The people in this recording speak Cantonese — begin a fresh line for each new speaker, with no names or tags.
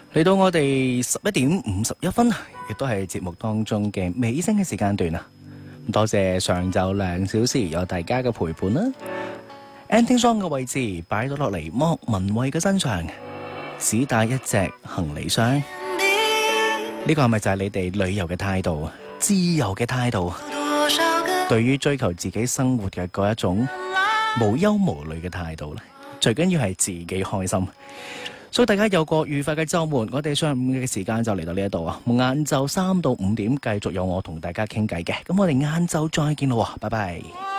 嚟到我哋11:51，亦都係節目當中嘅尾聲嘅時間段啊！多謝上晝2小時有大家嘅陪伴啦。Ending song 嘅位置擺咗落嚟莫文蔚嘅身上，只帶一隻行李箱。呢個係咪就係你哋旅遊嘅態度，自由嘅態度？對於追求自己生活嘅嗰一種無憂無慮嘅態度咧，最緊要係自己開心。所以大家有個愉快嘅週末，我哋上午嘅時間就嚟到呢一度啊！晏晝3到5點繼續有我同大家傾偈嘅，咁我哋晏晝再見咯，拜拜。